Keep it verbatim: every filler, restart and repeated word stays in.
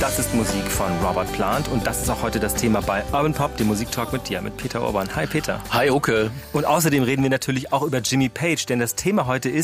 Das ist Musik von Robert Plant und das ist auch heute das Thema bei Urban Pop, dem Musiktalk mit dir, mit Peter Urban. Hi Peter. Hi Oke. Und außerdem reden wir natürlich auch über Jimmy Page, denn das Thema heute ist